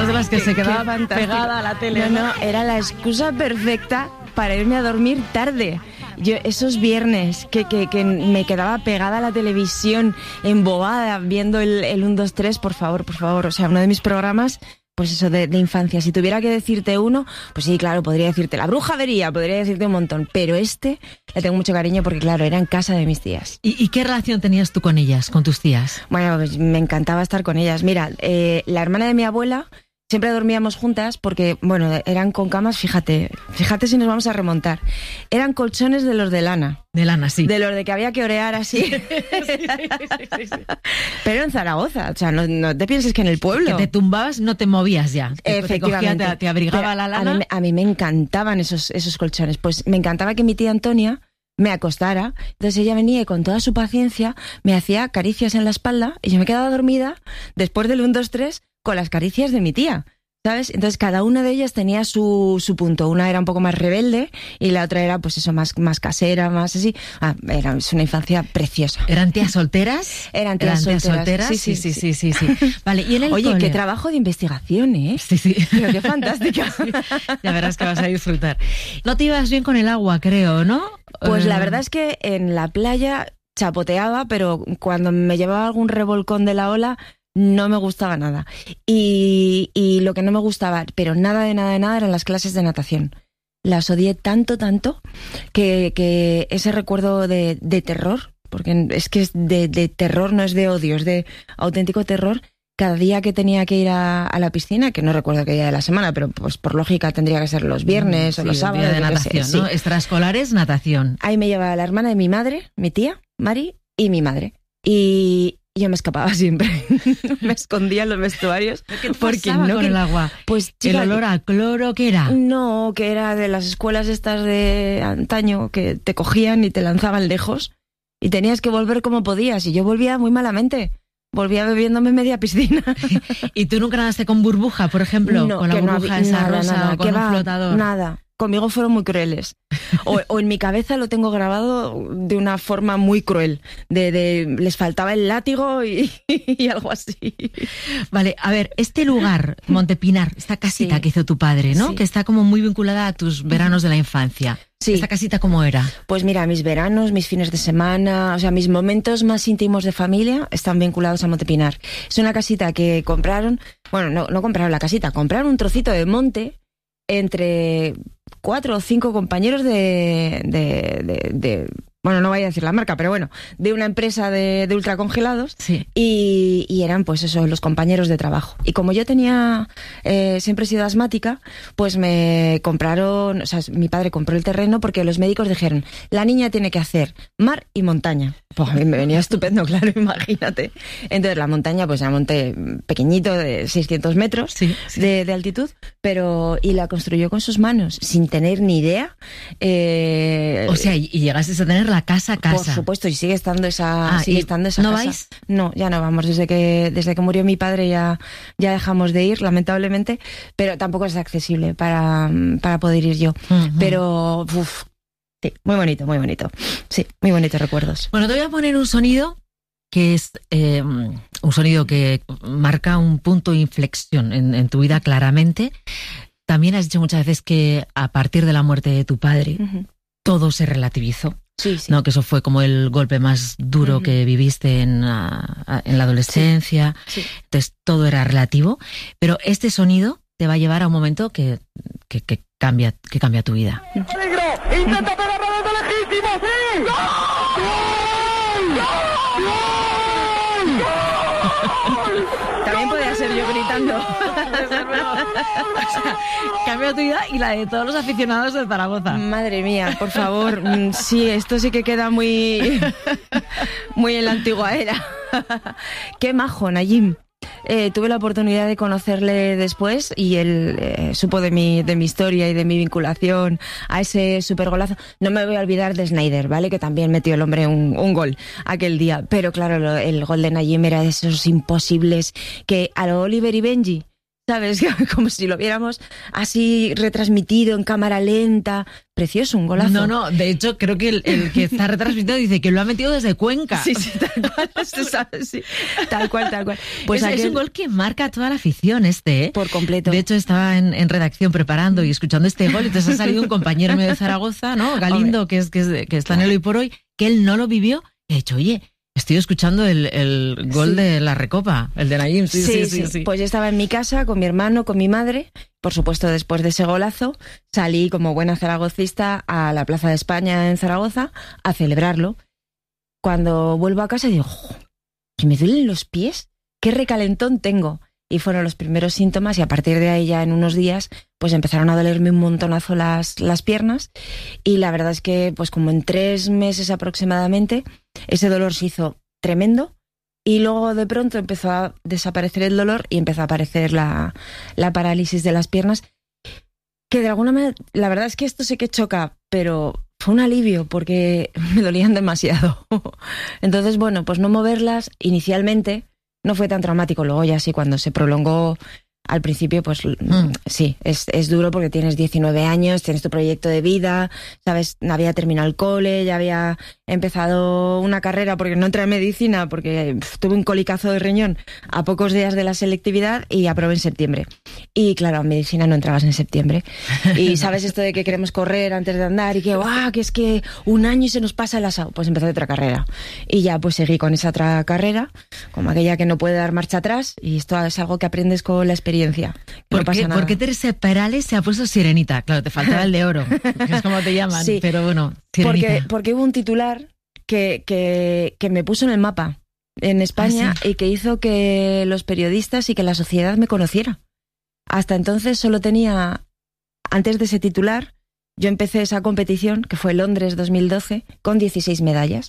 Estas de las que se quedaba pegada a la tele. No, era la excusa perfecta para irme a dormir tarde. Yo esos viernes que me quedaba pegada a la televisión, embobada, viendo el 1, 2, 3, por favor, o sea, uno de mis programas, pues eso, de infancia. Si tuviera que decirte uno, pues sí, claro, podría decirte La Brujería, podría decirte un montón, pero le tengo mucho cariño porque, claro, era en casa de mis tías. ¿Y qué relación tenías tú con ellas, con tus tías? Bueno, pues me encantaba estar con ellas. Mira, la hermana de mi abuela... Siempre dormíamos juntas porque, bueno, eran con camas, fíjate si nos vamos a remontar. Eran colchones de los de lana. De lana, sí. De los de que había que orear así. Sí. Pero en Zaragoza, o sea, no te pienses que en el pueblo. Que te tumbabas, no te movías ya. Efectivamente. Te abrigaba la lana. A mí me encantaban esos colchones. Pues me encantaba que mi tía Antonia me acostara. Entonces ella venía y con toda su paciencia me hacía caricias en la espalda y yo me quedaba dormida después del 1, 2, 3 con las caricias de mi tía, ¿sabes? Entonces cada una de ellas tenía su punto. Una era un poco más rebelde y la otra era, pues eso, más casera, más así. Es una infancia preciosa. ¿Eran tías solteras? Eran tías solteras. Sí. Vale, ¿y en el Oye, cole? Qué trabajo de investigación, ¿eh? Sí. Pero qué fantástica. Sí. Ya verás que vas a disfrutar. No te ibas bien con el agua, creo, ¿no? Pues la verdad es que en la playa chapoteaba, pero cuando me llevaba algún revolcón de la ola... No me gustaba nada. Y lo que no me gustaba, pero nada, eran las clases de natación. Las odié tanto, que ese recuerdo de terror, porque es que es de terror, no es de odio, es de auténtico terror. Cada día que tenía que ir a la piscina, que no recuerdo qué día de la semana, pero pues por lógica tendría que ser los viernes o los sábados. Día de natación, ¿no? Sí. Extraescolares, natación. Ahí me llevaba la hermana de mi madre, mi tía, Mari, y mi madre. Y yo me escapaba siempre. Me escondía en los vestuarios. ¿Qué pasaba con el agua? Pues, chica, ¿el olor a cloro qué era? No, que era de las escuelas estas de antaño que te cogían y te lanzaban lejos y tenías que volver como podías. Y yo volvía muy malamente. Volvía bebiéndome media piscina. ¿Y tú nunca nadaste con burbuja, por ejemplo? No, con la burbuja esa rosa o con un flotador. Nada. Conmigo fueron muy crueles. O en mi cabeza lo tengo grabado de una forma muy cruel. Les faltaba el látigo y algo así. Vale, a ver, este lugar, Montepinar, esta casita que hizo tu padre, ¿no? Sí. Que está como muy vinculada a tus veranos de la infancia. Sí. ¿Esta casita cómo era? Pues mira, mis veranos, mis fines de semana, o sea, mis momentos más íntimos de familia están vinculados a Montepinar. Es una casita que compraron, bueno, no compraron la casita, compraron un trocito de monte entre 4 o 5 compañeros bueno, no voy a decir la marca, pero bueno, de una empresa de ultracongelados. Sí. Y eran, pues eso, los compañeros de trabajo. Y como yo siempre he sido asmática, pues me compraron, o sea, mi padre compró el terreno porque los médicos dijeron, la niña tiene que hacer mar y montaña. Pues a mí me venía estupendo, claro, imagínate. Entonces la montaña, pues era un monte pequeñito de 600 metros sí. De altitud, y la construyó con sus manos, sin tener ni idea. O sea, y llegaste a tener la casa. Por supuesto, y sigue estando esa casa. ¿No vais? No, ya no vamos. Desde que murió mi padre ya dejamos de ir, lamentablemente, pero tampoco es accesible para poder ir yo. Uh-huh. Pero, sí, muy bonito. Sí, muy bonitos recuerdos. Bueno, te voy a poner un sonido que es un sonido que marca un punto de inflexión en tu vida claramente. También has dicho muchas veces que a partir de la muerte de tu padre, uh-huh, todo se relativizó. Sí. ¿No? Que eso fue como el golpe más duro, uh-huh, que viviste en la adolescencia. Sí. Entonces todo era relativo. Pero este sonido te va a llevar a un momento que cambia tu vida. ¡Peligro! ¡Intenta pegar rebote legítimo! ¡Sí! ¡Gol! ¡Gol! ¡Gol! También podría ser yo gritando. O sea, cambia tu vida y la de todos los aficionados de Zaragoza. Madre mía, por favor. Sí, esto sí que queda muy en la antigua era. Qué majo, Nayim. Tuve la oportunidad de conocerle después y él supo de mi historia y de mi vinculación a ese supergolazo. No me voy a olvidar de Snyder, ¿vale? Que también metió el hombre un gol aquel día. Pero claro, el gol de Nayim era de esos imposibles que a lo Oliver y Benji, ¿sabes? Como si lo viéramos así retransmitido en cámara lenta. Precioso, un golazo. No, de hecho creo que el que está retransmitiendo dice que lo ha metido desde Cuenca. Sí, tal cual, se sabe, sí. Tal cual. Pues es un gol que marca a toda la afición ¿eh? Por completo. De hecho estaba en redacción preparando y escuchando este gol y entonces ha salido un compañero mío de Zaragoza, ¿no? Galindo, que está en el Hoy por Hoy, que él no lo vivió y ha dicho, oye, estoy escuchando el gol de la Recopa, el de Nayim. Sí. Pues yo estaba en mi casa con mi hermano, con mi madre. Por supuesto, después de ese golazo, salí como buena zaragocista a la Plaza de España en Zaragoza a celebrarlo. Cuando vuelvo a casa digo, ¿que me duelen los pies? ¿Qué recalentón tengo? Y fueron los primeros síntomas y a partir de ahí ya en unos días pues empezaron a dolerme un montonazo las piernas y la verdad es que pues como en 3 meses aproximadamente ese dolor se hizo tremendo y luego de pronto empezó a desaparecer el dolor y empezó a aparecer la parálisis de las piernas, que de alguna manera, la verdad es que esto sé que choca, pero fue un alivio porque me dolían demasiado. Entonces, bueno, pues no moverlas inicialmente no fue tan traumático, luego ya sí, cuando se prolongó al principio, pues sí, es duro porque tienes 19 años, tienes tu proyecto de vida, ¿sabes? Había terminado el cole, ya había empezado una carrera porque no entré en medicina, porque tuve un colicazo de riñón a pocos días de la selectividad y aprobé en septiembre. Y claro, en medicina no entrabas en septiembre. Y sabes esto de que queremos correr antes de andar y que es que un año y se nos pasa el asado. Pues empecé otra carrera. Y ya pues seguí con esa otra carrera, como aquella que no puede dar marcha atrás, y esto es algo que aprendes con la experiencia. ¿Por qué Teresa Perales se ha puesto Sirenita? Claro, te faltaba el de oro, que es como te llaman, sí, pero bueno, Sirenita. Porque hubo un titular que me puso en el mapa en España y que hizo que los periodistas y que la sociedad me conociera. Hasta entonces solo tenía, antes de ese titular, yo empecé esa competición, que fue Londres 2012, con 16 medallas.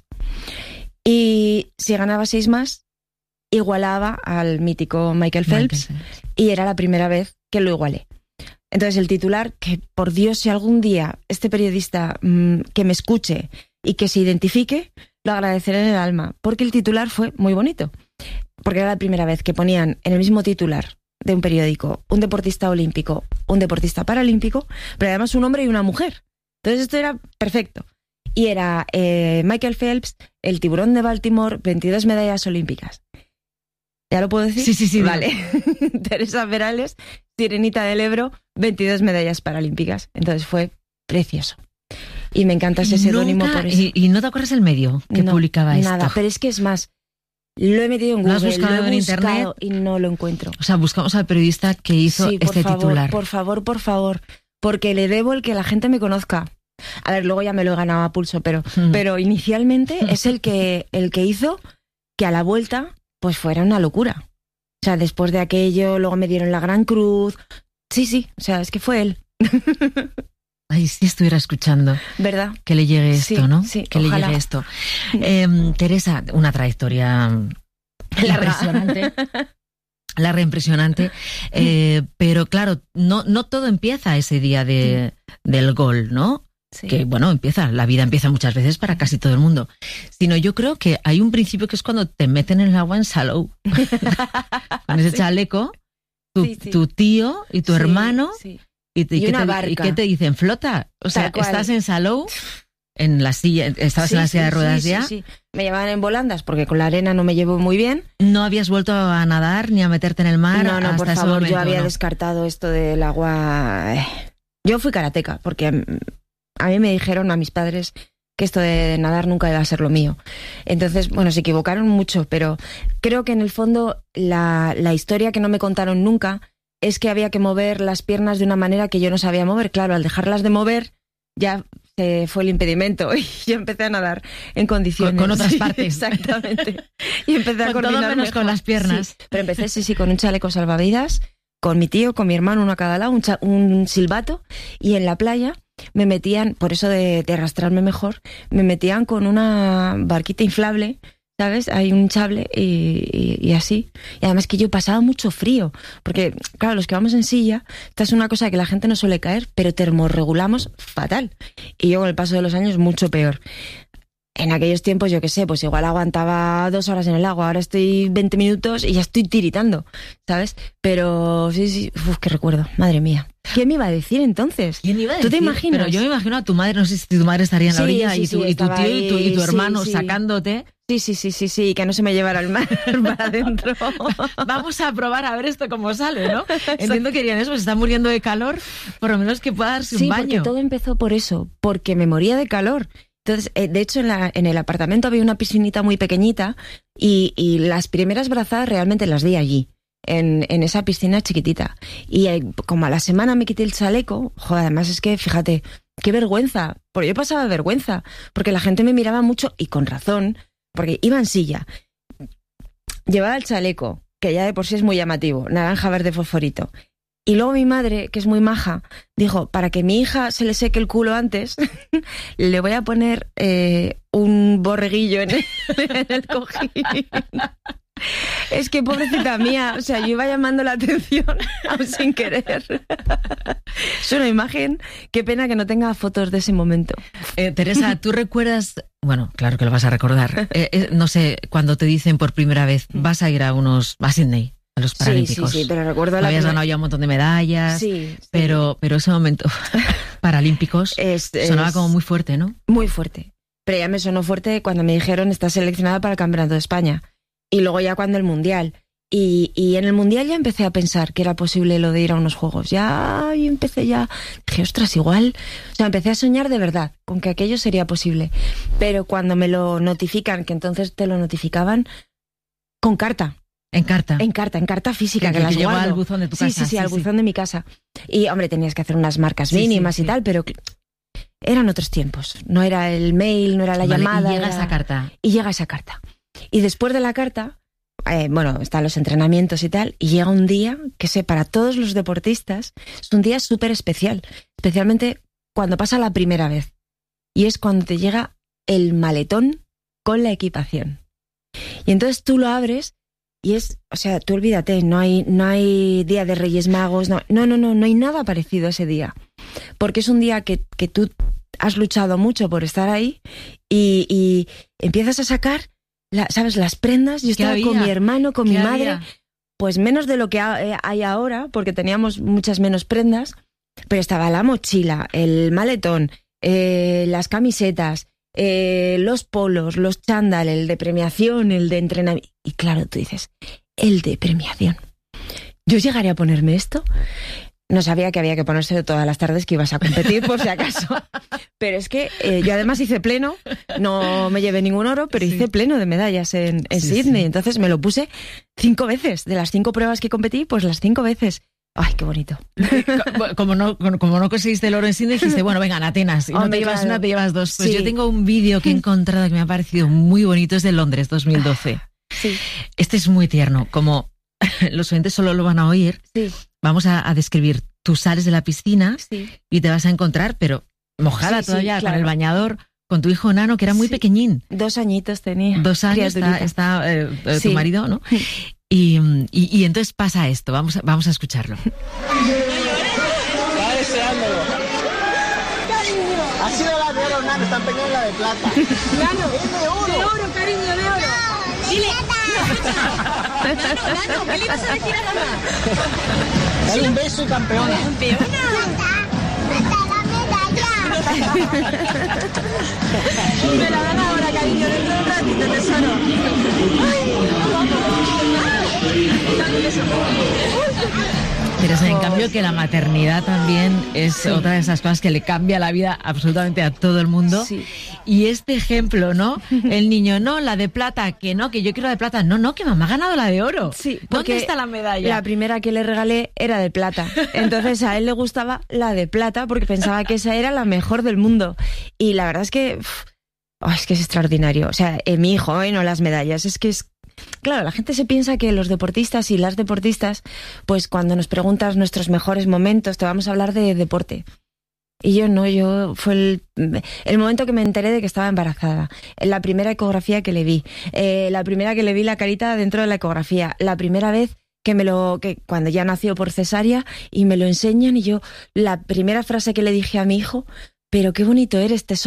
Y si ganaba 6 más, igualaba al mítico Michael Phelps. Y era la primera vez que lo igualé. Entonces el titular, que por Dios, si algún día este periodista que me escuche y que se identifique, lo agradeceré en el alma, porque el titular fue muy bonito. Porque era la primera vez que ponían en el mismo titular de un periódico un deportista olímpico, un deportista paralímpico, pero además un hombre y una mujer. Entonces esto era perfecto. Y era Michael Phelps, el tiburón de Baltimore, 22 medallas olímpicas. ¿Ya lo puedo decir? Sí. Vale. Teresa Perales, Sirenita del Ebro, 22 medallas paralímpicas. Entonces fue precioso. Y me encanta ese seudónimo por eso. ¿Y no te acuerdas el medio que publicaba esto? Nada, pero es que es más, lo he metido en Google, ¿Lo has buscado lo he en buscado internet? Y no lo encuentro. O sea, buscamos al periodista que hizo titular. Por favor, porque le debo el que la gente me conozca. A ver, luego ya me lo he ganado a pulso, pero inicialmente es el que hizo que a la vuelta pues fuera una locura. O sea, después de aquello, luego me dieron la Gran Cruz. Sí, o sea, es que fue él. Ay, si estuviera escuchando. ¿Verdad? Que le llegue esto, sí, ¿no? Sí, que ojalá. le llegue esto. Teresa, una trayectoria impresionante. Larga, impresionante. Pero claro, no todo empieza ese día del gol, ¿no? Sí. Que bueno, la vida empieza muchas veces para casi todo el mundo. Sino yo creo que hay un principio que es cuando te meten en el agua en Salou. Con ese chaleco, tu tío y tu hermano. Sí. ¿Y una barca. ¿Y qué te dicen? ¿Flota? O sea, estás en Salou, en la silla, estabas en la silla de ruedas ya. Sí. Me llevaban en volandas porque con la arena no me llevo muy bien. ¿No habías vuelto a nadar ni a meterte en el mar? No, hasta por ese favor, momento, yo había ¿no? descartado esto del agua. Yo fui karateca porque a mí me dijeron, a mis padres, que esto de nadar nunca iba a ser lo mío. Entonces, bueno, se equivocaron mucho, pero creo que en el fondo la historia que no me contaron nunca es que había que mover las piernas de una manera que yo no sabía mover. Claro, al dejarlas de mover ya se fue el impedimento y yo empecé a nadar en condiciones. Con otras partes. Exactamente. Y empecé a coordinar todo menos mejor. con las piernas. Sí, pero empecé con un chaleco salvavidas, con mi tío, con mi hermano, uno a cada lado, un silbato, y en la playa me metían, por eso de arrastrarme mejor, me metían con una barquita inflable, ¿sabes? Hay un hinchable y así. Y además que yo pasaba mucho frío, porque claro, los que vamos en silla, esta es una cosa que la gente no suele caer, pero termorregulamos fatal. Y yo con el paso de los años mucho peor. En aquellos tiempos, yo qué sé, pues igual aguantaba 2 horas en el agua, ahora estoy 20 minutos y ya estoy tiritando, ¿sabes? Pero sí, qué recuerdo, madre mía. ¿Qué me iba a decir entonces? ¿Quién iba a decir? ¿Tú te imaginas? Pero yo me imagino a tu madre, no sé si tu madre estaría en la orilla y tu tío y tu hermano sacándote. Sí, que no se me llevara el mar para adentro. Vamos a probar a ver esto cómo sale, ¿no? Entiendo que querían eso, se está muriendo de calor, por lo menos que pueda darse un baño. Sí, porque todo empezó por eso, porque me moría de calor. Entonces, de hecho, en el apartamento había una piscinita muy pequeñita y las primeras brazadas realmente las di allí, en esa piscina chiquitita. Y como a la semana me quité el chaleco, joder, además es que, fíjate, qué vergüenza, porque yo pasaba vergüenza, porque la gente me miraba mucho y con razón, porque iba en silla, llevaba el chaleco, que ya de por sí es muy llamativo, naranja, verde, fosforito. Y luego mi madre, que es muy maja, dijo, para que mi hija se le seque el culo antes, le voy a poner un borreguillo en el cojín. Es que pobrecita mía, o sea, yo iba llamando la atención aún sin querer. Es una imagen, qué pena que no tenga fotos de ese momento. Teresa, ¿tú recuerdas? Bueno, claro que lo vas a recordar. No sé, cuando te dicen por primera vez, vas a ir a Sydney. A los Paralímpicos. Sí, pero recuerdo habías ganado ya un montón de medallas, pero ese momento Paralímpicos sonaba como muy fuerte, ¿no? Muy fuerte. Pero ya me sonó fuerte cuando me dijeron estás seleccionada para el Campeonato de España. Y luego ya cuando el Mundial. Y en el Mundial ya empecé a pensar que era posible lo de ir a unos Juegos. Dije, ostras, igual. O sea, empecé a soñar de verdad con que aquello sería posible. Pero cuando me lo notifican, que entonces te lo notificaban con carta. En carta física, que las llegó guardo. al buzón de tu casa. Sí, al buzón de mi casa. Y, hombre, tenías que hacer unas marcas mínimas y tal, pero eran otros tiempos. No era el mail, no era la llamada. Y llega esa carta. Y después de la carta, están los entrenamientos y tal, y llega un día que para todos los deportistas es un día súper especial, especialmente cuando pasa la primera vez. Y es cuando te llega el maletón con la equipación. Y entonces tú lo abres y tú olvídate, no hay Día de Reyes Magos, no hay nada parecido a ese día. Porque es un día que tú has luchado mucho por estar ahí y empiezas a sacar, ¿sabes? Las prendas. Yo estaba con mi hermano, con mi madre, pues menos de lo que hay ahora, porque teníamos muchas menos prendas, pero estaba la mochila, el maletón, las camisetas, los polos, los chándal, el de premiación, el de entrenamiento. Y claro, tú dices, el de premiación. ¿Yo llegaré a ponerme esto? No sabía que había que ponérselo todas las tardes que ibas a competir, por si acaso. Pero es que yo además hice pleno, no me llevé ningún oro, pero hice pleno de medallas en Sydney. Sí. Entonces me lo puse 5 veces. De las 5 pruebas que competí, pues las 5 veces. ¡Ay, qué bonito! Como no conseguiste el oro en Sydney, dijiste, bueno, venga, en Atenas. Y no te llevas una, te llevas 2. Pues yo tengo un vídeo que he encontrado que me ha parecido muy bonito, es de Londres, 2012. Sí. Este es muy tierno, como los oyentes solo lo van a oír. Sí. Vamos a describir. Tú sales de la piscina y te vas a encontrar, pero mojada todavía, claro, con el bañador, con tu hijo Nano, que era muy pequeñín. 2 añiñitos tenía. 2 años está tu marido, ¿no? Y entonces pasa esto, vamos a escucharlo. Está deseándolo. Ha sido la de oro, Nano, está empeñada en la de plata. Nano, es de oro. De oro, cariño, de oro. Dile. Nano, ¿qué le vas a decir a mamá? Dale un beso y campeona. ¡Campeona! Me la dan ahora, cariño, dentro de un ratito, tesoro. Pero en cambio que la maternidad también es otra de esas cosas que le cambia la vida absolutamente a todo el mundo. Sí. Y este ejemplo, ¿no? El niño, no, la de plata, que yo quiero la de plata. No, que mamá ha ganado la de oro. Sí, ¿dónde está la medalla? La primera que le regalé era de plata. Entonces a él le gustaba la de plata porque pensaba que esa era la mejor del mundo. Y la verdad es que es extraordinario. O sea, mi hijo, no las medallas, es que es... Claro, la gente se piensa que los deportistas y las deportistas, pues cuando nos preguntas nuestros mejores momentos, te vamos a hablar de deporte. Y yo fue el momento que me enteré de que estaba embarazada, la primera ecografía que le vi, la primera que le vi la carita dentro de la ecografía, la primera vez que cuando ya nació por cesárea y me lo enseñan y yo, la primera frase que le dije a mi hijo, pero qué bonito eres, tesoro.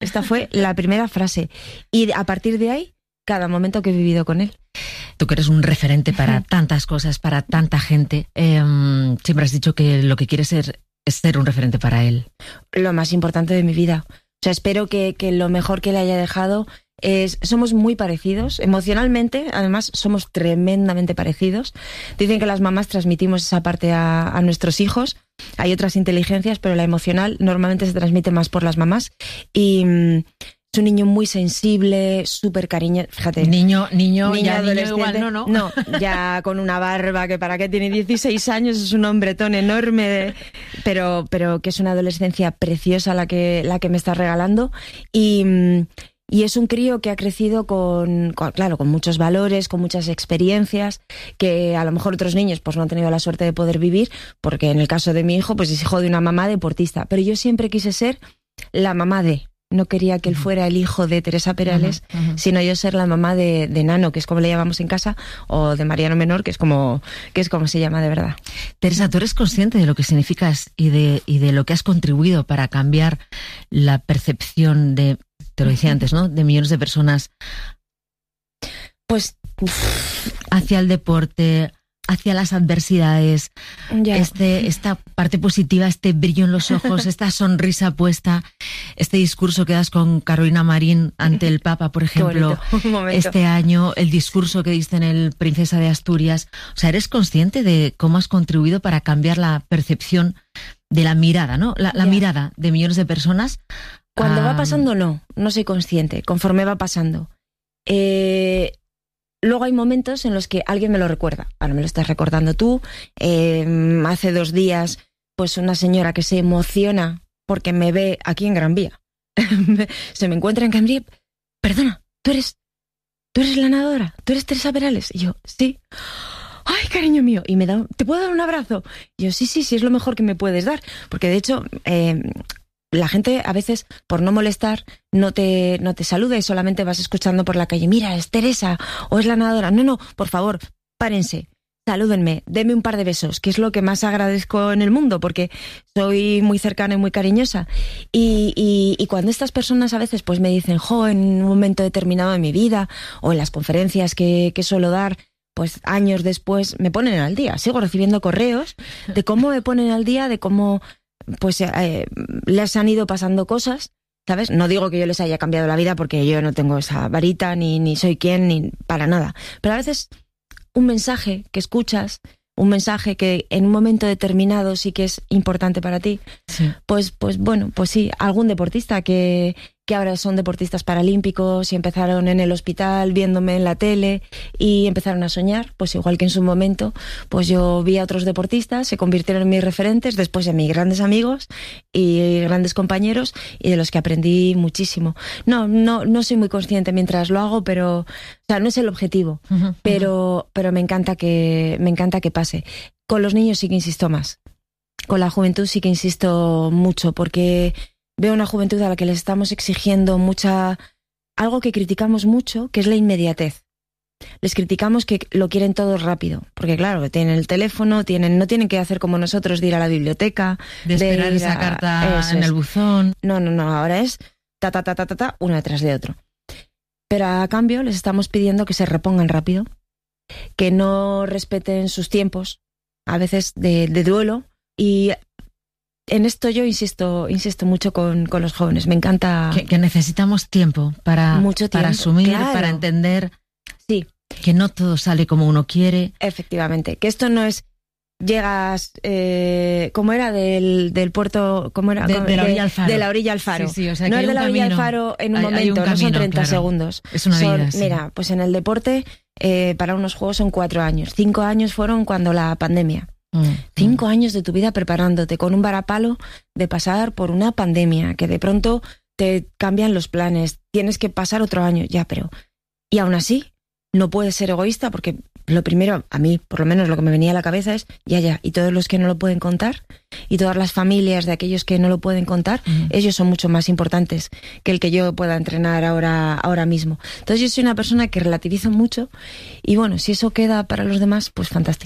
Esta fue la primera frase. Y a partir de ahí, cada momento que he vivido con él. Tú que eres un referente para tantas cosas, para tanta gente, siempre has dicho que lo que quieres es ser un referente para él. Lo más importante de mi vida. O sea, espero que lo mejor que le haya dejado es... Somos muy parecidos, emocionalmente, además somos tremendamente parecidos. Dicen que las mamás transmitimos esa parte a nuestros hijos. Hay otras inteligencias, pero la emocional normalmente se transmite más por las mamás. Y... es un niño muy sensible, súper cariñoso, fíjate. Niño Adolescente. igual, no. No, ya con una barba que para qué tiene 16 años, es un hombretón enorme, pero que es una adolescencia preciosa la que me está regalando. Y es un crío que ha crecido con muchos valores, con muchas experiencias, que a lo mejor otros niños pues no han tenido la suerte de poder vivir, porque en el caso de mi hijo, pues es hijo de una mamá deportista. Pero yo siempre quise ser la mamá de... No quería que él fuera el hijo de Teresa Perales, sino yo ser la mamá de Nano, que es como le llamamos en casa, o de Mariano Menor, que es como se llama de verdad. Teresa, ¿tú eres consciente de lo que significas y de lo que has contribuido para cambiar la percepción de, te lo decía antes, ¿no?, de millones de personas pues hacia el deporte, hacia las adversidades, esta parte positiva, este brillo en los ojos, esta sonrisa puesta, este discurso que das con Carolina Marín ante el Papa, por ejemplo, este año, el discurso que diste en el Princesa de Asturias? O sea, ¿eres consciente de cómo has contribuido para cambiar la percepción de la mirada, ¿no? La mirada de millones de personas. Cuando va pasando, no soy consciente. Conforme va pasando. Luego hay momentos en los que alguien me lo recuerda. Ahora me lo estás recordando tú. Hace 2 días, pues una señora que se emociona porque me ve aquí en Gran Vía. Se me encuentra en Gran Vía. Perdona, ¿tú eres la nadadora? ¿Tú eres Teresa Perales? Y yo, sí. ¡Ay, cariño mío! Y me da, ¿te puedo dar un abrazo? Y yo, sí, es lo mejor que me puedes dar. Porque de hecho, la gente a veces, por no molestar, no te saluda y solamente vas escuchando por la calle. Mira, es Teresa o es la nadadora. No, por favor, párense. Salúdenme, denme un par de besos, que es lo que más agradezco en el mundo, porque soy muy cercana y muy cariñosa. Y cuando estas personas a veces pues me dicen, en un momento determinado de mi vida, o en las conferencias que suelo dar, pues años después me ponen al día. Sigo recibiendo correos de cómo me ponen al día, de cómo pues les han ido pasando cosas, ¿sabes? No digo que yo les haya cambiado la vida, porque yo no tengo esa varita, ni soy quien, ni para nada. Pero a veces un mensaje que escuchas, un mensaje que en un momento determinado sí que es importante para ti, sí. Pues sí, algún deportista que ahora son deportistas paralímpicos y empezaron en el hospital viéndome en la tele y empezaron a soñar, pues igual que en su momento, pues yo vi a otros deportistas, se convirtieron en mis referentes, después en mis grandes amigos y grandes compañeros, y de los que aprendí muchísimo. No soy muy consciente mientras lo hago, pero, o sea, no es el objetivo, pero me encanta que pase. Con los niños sí que insisto más. Con la juventud sí que insisto mucho, porque veo una juventud a la que les estamos exigiendo algo que criticamos mucho, que es la inmediatez. Les criticamos que lo quieren todo rápido, porque claro, tienen el teléfono, no tienen que hacer como nosotros, de ir a la biblioteca, de esperar esa carta en el buzón. No, ahora es ta, uno detrás de otro. Pero a cambio les estamos pidiendo que se repongan rápido, que no respeten sus tiempos, a veces de duelo, y en esto yo insisto mucho con los jóvenes. Me encanta que necesitamos tiempo para asumir, claro, para entender, sí, que no todo sale como uno quiere. Efectivamente, que esto no es llegas, ¿cómo era? Del puerto, ¿cómo era? De la orilla al faro. De la orilla al faro. Sí, o sea, no que es de la orilla al faro en un momento, no son 30 segundos. Es una vida, sí. Mira, pues en el deporte, para unos juegos son 4 años. 5 años fueron cuando la pandemia. 5 años de tu vida preparándote con un varapalo de pasar por una pandemia, que de pronto te cambian los planes, tienes que pasar otro año, pero... Y aún así, no puedes ser egoísta, porque lo primero, a mí, por lo menos lo que me venía a la cabeza es, y todos los que no lo pueden contar, y todas las familias de aquellos que no lo pueden contar, ellos son mucho más importantes que el que yo pueda entrenar ahora mismo. Entonces yo soy una persona que relativizo mucho, y bueno, si eso queda para los demás, pues fantástico.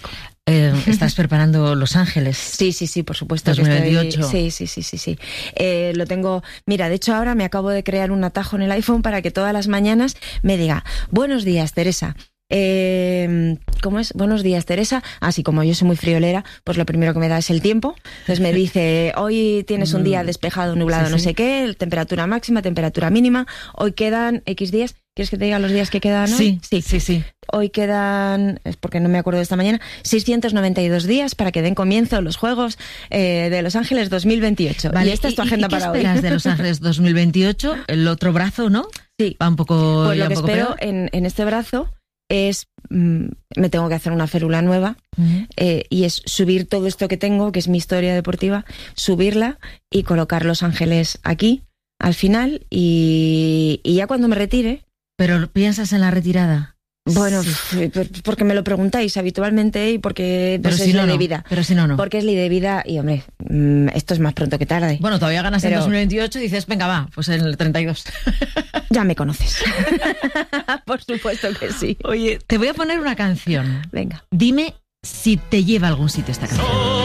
estás preparando Los Ángeles. Sí, por supuesto. 2028. Sí. Lo tengo. Mira, de hecho ahora me acabo de crear un atajo en el iPhone para que todas las mañanas me diga: buenos días, Teresa. ¿Cómo es? Buenos días, Teresa. Así como yo soy muy friolera, pues lo primero que me da es el tiempo. Entonces me dice: hoy tienes un día despejado, nublado, no sé qué, temperatura máxima, temperatura mínima. Hoy quedan X días. ¿Quieres que te diga los días que quedan hoy? Sí. Hoy quedan, es porque no me acuerdo de esta mañana, 692 días para que den comienzo los Juegos de Los Ángeles 2028. Vale, y esta es tu agenda para hoy. ¿Qué esperas de Los Ángeles 2028? El otro brazo, ¿no? Sí. Va un poco. Pues lo que poco espero peor. en este brazo es, me tengo que hacer una férula nueva, y es subir todo esto que tengo, que es mi historia deportiva, subirla y colocar Los Ángeles aquí, al final, y ya cuando me retire. ¿Pero piensas en la retirada? Bueno, porque me lo preguntáis habitualmente y porque Pero pues, si es no, ley de no. vida. Pero si no, no. Porque es ley de vida y, hombre, esto es más pronto que tarde. Bueno, todavía ganas en Pero- 2028 y dices, venga, va, pues en el 32. Ya me conoces. Por supuesto que sí. Oye, te voy a poner una canción. Venga. Dime si te lleva a algún sitio esta canción.